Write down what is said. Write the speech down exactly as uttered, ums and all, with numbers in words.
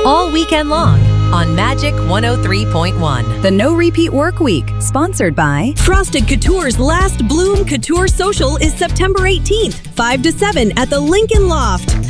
all weekend long on Magic one oh three point one. The No Repeat Work Week, sponsored by Frosted Couture's Last Bloom Couture Social is September eighteenth, five to seven at the Lincoln Loft.